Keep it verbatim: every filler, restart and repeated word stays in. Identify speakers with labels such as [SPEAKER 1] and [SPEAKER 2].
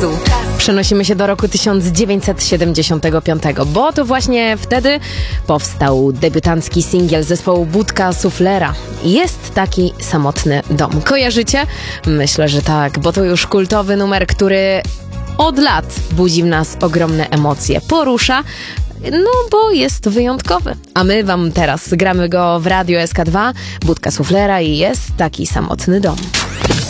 [SPEAKER 1] czasu. Przenosimy się do roku tysiąc dziewięćset siedemdziesiątego piątego, bo to właśnie wtedy powstał debiutancki singiel zespołu Budka Suflera. Jest taki samotny dom. Kojarzycie? Myślę, że tak, bo to już kultowy numer, który od lat budzi w nas ogromne emocje, porusza, no bo jest wyjątkowy. A my wam teraz gramy go w Radio S K dwa, Budka Suflera i Jest taki samotny dom.